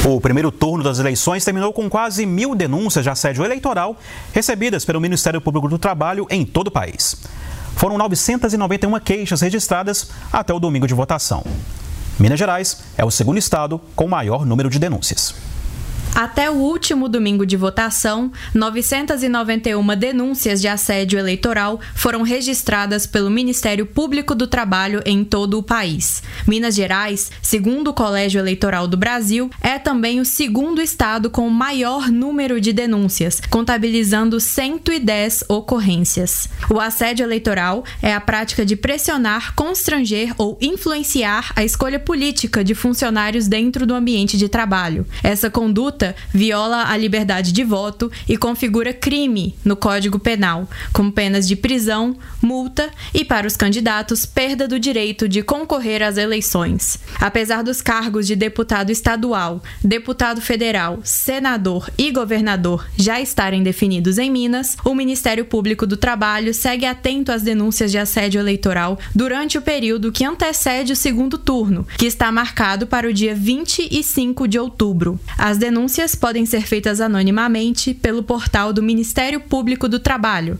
O primeiro turno das eleições terminou com quase 1.000 denúncias de assédio eleitoral recebidas pelo Ministério Público do Trabalho em todo o país. Foram 991 queixas registradas até o domingo de votação. Minas Gerais é o segundo estado com o maior número de denúncias. Até o último domingo de votação, 991 denúncias de assédio eleitoral foram registradas pelo Ministério Público do Trabalho em todo o país. Minas Gerais, segundo o Colégio Eleitoral do Brasil, é também o segundo estado com o maior número de denúncias, contabilizando 110 ocorrências. O assédio eleitoral é a prática de pressionar, constranger ou influenciar a escolha política de funcionários dentro do ambiente de trabalho. Essa conduta viola a liberdade de voto e configura crime no Código Penal, com penas de prisão, multa e, para os candidatos, perda do direito de concorrer às eleições. Apesar dos cargos de deputado estadual, deputado federal, senador e governador já estarem definidos em Minas, o Ministério Público do Trabalho segue atento às denúncias de assédio eleitoral durante o período que antecede o segundo turno, que está marcado para o dia 25 de outubro. As denúncias podem ser feitas anonimamente pelo portal do Ministério Público do Trabalho,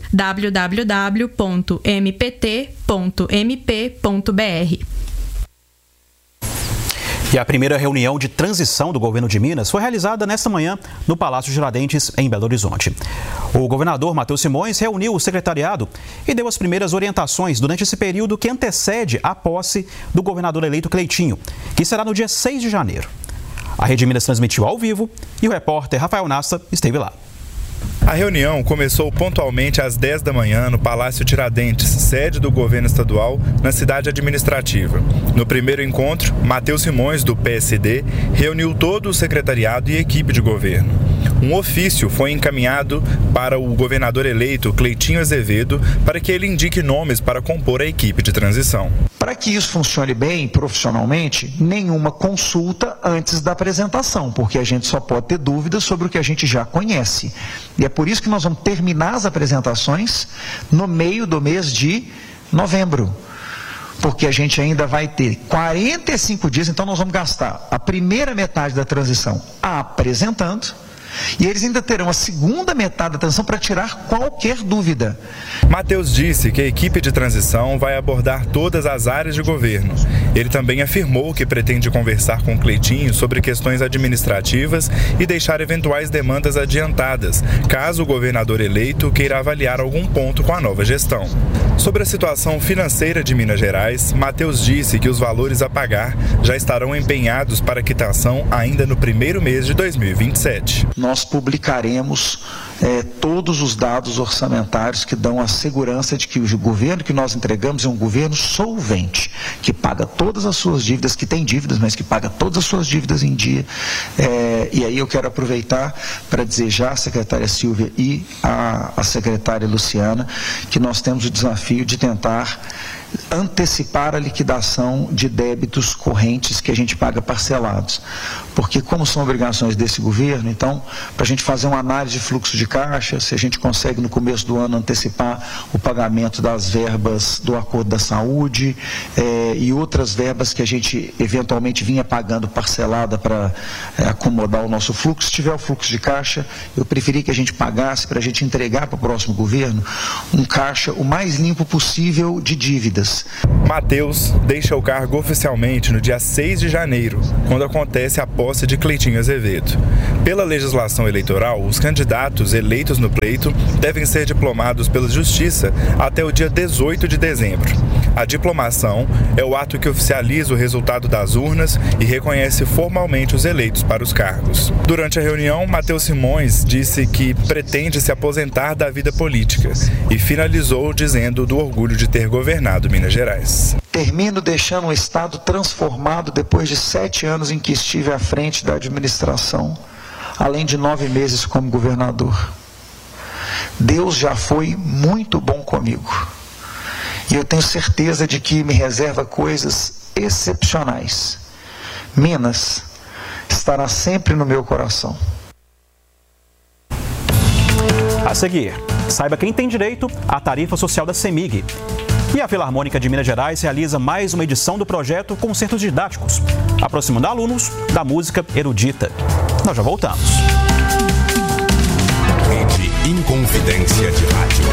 www.mpt.mp.br. E a primeira reunião de transição do governo de Minas foi realizada nesta manhã no Palácio Tiradentes, em Belo Horizonte. O governador Matheus Simões reuniu o secretariado e deu as primeiras orientações durante esse período que antecede a posse do governador eleito Cleitinho, que será no dia 6 de janeiro. A Rede Minas transmitiu ao vivo e o repórter Rafael Nassa esteve lá. A reunião começou pontualmente às 10 da manhã no Palácio Tiradentes, sede do governo estadual, na cidade administrativa. No primeiro encontro, Matheus Simões, do PSD, reuniu todo o secretariado e equipe de governo. Um ofício foi encaminhado para o governador eleito, Cleitinho Azevedo, para que ele indique nomes para compor a equipe de transição. Para que isso funcione bem, profissionalmente, nenhuma consulta antes da apresentação, porque a gente só pode ter dúvidas sobre o que a gente já conhece. E é por isso que nós vamos terminar as apresentações no meio do mês de novembro. Porque a gente ainda vai ter 45 dias, então nós vamos gastar a primeira metade da transição apresentando, e eles ainda terão a segunda metade da transição para tirar qualquer dúvida. Matheus disse que a equipe de transição vai abordar todas as áreas de governo. Ele também afirmou que pretende conversar com Cleitinho sobre questões administrativas e deixar eventuais demandas adiantadas, caso o governador eleito queira avaliar algum ponto com a nova gestão. Sobre a situação financeira de Minas Gerais, Matheus disse que os valores a pagar já estarão empenhados para quitação ainda no primeiro mês de 2027. Nós publicaremos todos os dados orçamentários que dão a segurança de que o governo que nós entregamos é um governo solvente, que paga todas as suas dívidas, que tem dívidas, mas que paga todas as suas dívidas em dia. E aí eu quero aproveitar para dizer já à secretária Silvia e à secretária Luciana que nós temos o desafio de tentar antecipar a liquidação de débitos correntes que a gente paga parcelados. Porque como são obrigações desse governo, então, para a gente fazer uma análise de fluxo de caixa, se a gente consegue no começo do ano antecipar o pagamento das verbas do Acordo da Saúde e outras verbas que a gente eventualmente vinha pagando parcelada para acomodar o nosso fluxo, se tiver o fluxo de caixa, eu preferi que a gente pagasse para a gente entregar para o próximo governo um caixa o mais limpo possível de dívidas. Matheus deixa o cargo oficialmente no dia 6 de janeiro, quando acontece a posse de Cleitinho Azevedo. Pela legislação eleitoral, os candidatos eleitos no pleito devem ser diplomados pela Justiça até o dia 18 de dezembro. A diplomação é o ato que oficializa o resultado das urnas e reconhece formalmente os eleitos para os cargos. Durante a reunião, Matheus Simões disse que pretende se aposentar da vida política e finalizou dizendo do orgulho de ter governado Minas Gerais. Termino deixando um estado transformado depois de 7 anos em que estive à frente da administração, além de 9 meses como governador. Deus já foi muito bom comigo. E eu tenho certeza de que me reserva coisas excepcionais. Minas estará sempre no meu coração. A seguir, saiba quem tem direito à tarifa social da CEMIG. E a Filarmônica de Minas Gerais realiza mais uma edição do projeto Concertos Didáticos, aproximando alunos da música erudita. Nós já voltamos. Rede Inconfidência de Rádio.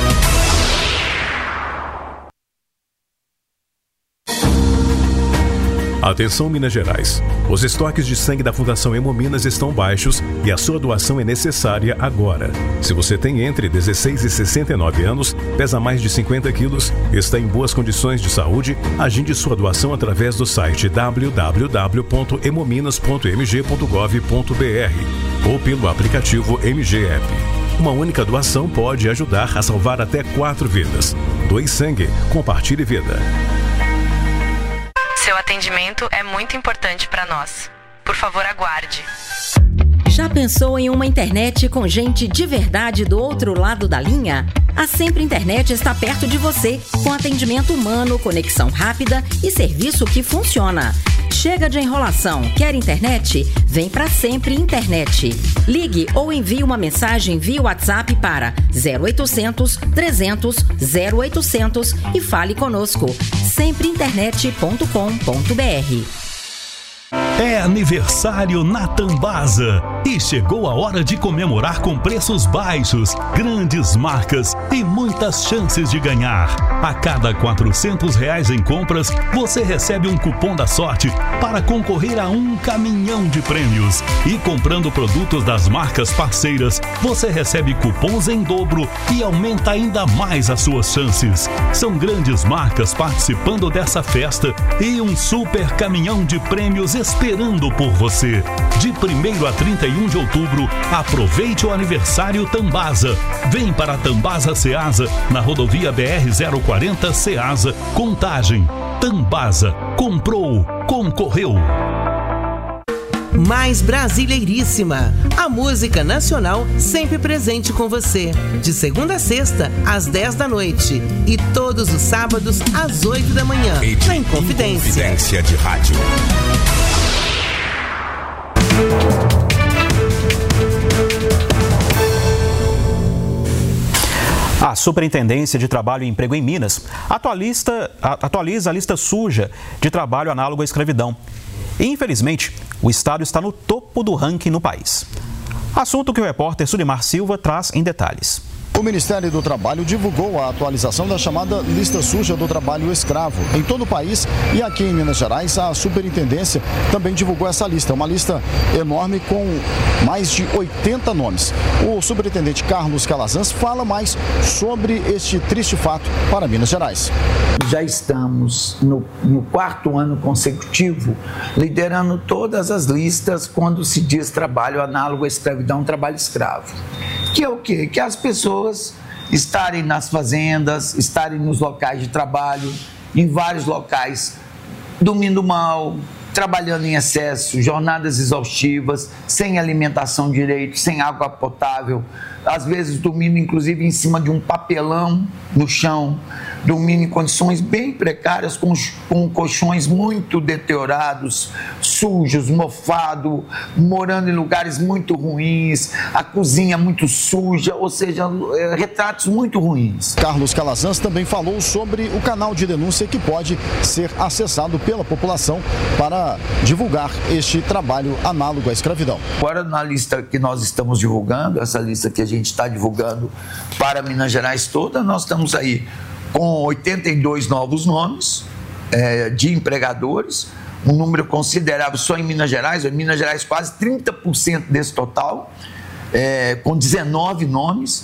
Atenção, Minas Gerais. Os estoques de sangue da Fundação Hemominas estão baixos e a sua doação é necessária agora. Se você tem entre 16 e 69 anos, pesa mais de 50 quilos, está em boas condições de saúde, agende sua doação através do site www.hemominas.mg.gov.br ou pelo aplicativo MG App. Uma única doação pode ajudar a salvar até 4 vidas. Doe sangue, compartilhe vida. Seu atendimento é muito importante para nós. Por favor, aguarde. Já pensou em uma internet com gente de verdade do outro lado da linha? A Sempre Internet está perto de você, com atendimento humano, conexão rápida e serviço que funciona. Chega de enrolação. Quer internet? Vem para Sempre Internet. Ligue ou envie uma mensagem via WhatsApp para 0800 300 0800 e fale conosco. sempreinternet.com.br. É aniversário na Tambasa e chegou a hora de comemorar com preços baixos, grandes marcas e muitas chances de ganhar. A cada R$400 em compras, você recebe um cupom da sorte para concorrer a um caminhão de prêmios. E comprando produtos das marcas parceiras, você recebe cupons em dobro e aumenta ainda mais as suas chances. São grandes marcas participando dessa festa e um super caminhão de prêmios esperando por você. De 1º a 31 de outubro, aproveite o aniversário Tambasa. Vem para Tambasa Ceasa, na rodovia BR-040 Ceasa, Contagem. Tambasa, comprou, concorreu. Mais Brasileiríssima, a música nacional sempre presente com você. De segunda a sexta, às 10 da noite. E todos os sábados, às 8 da manhã. Na Inconfidência. Inconfidência de Rádio. A Superintendência de Trabalho e Emprego em Minas atualiza a lista suja de trabalho análogo à escravidão. E, infelizmente, o estado está no topo do ranking no país. Assunto que o repórter Sulimar Silva traz em detalhes. O Ministério do Trabalho divulgou a atualização da chamada lista suja do trabalho escravo em todo o país, e aqui em Minas Gerais a Superintendência também divulgou essa lista, uma lista enorme com mais de 80 nomes. O superintendente Carlos Calazans fala mais sobre este triste fato para Minas Gerais. Já estamos no 4º ano consecutivo liderando todas as listas quando se diz trabalho análogo à escravidão, trabalho escravo. Que é o quê? Que as pessoas estarem nas fazendas, estarem nos locais de trabalho, em vários locais, dormindo mal, trabalhando em excesso, jornadas exaustivas, sem alimentação direito, sem água potável, às vezes dormindo inclusive em cima de um papelão no chão, dormindo em condições bem precárias, com colchões muito deteriorados, sujos, mofados, morando em lugares muito ruins, a cozinha muito suja, ou seja, retratos muito ruins. Carlos Calazans também falou sobre o canal de denúncia que pode ser acessado pela população para divulgar este trabalho análogo à escravidão. Agora, na lista que nós estamos divulgando, essa lista que a gente está divulgando para Minas Gerais toda, nós estamos aí com 82 novos nomes de empregadores, um número considerável só em Minas Gerais quase 30% desse total, com 19 nomes.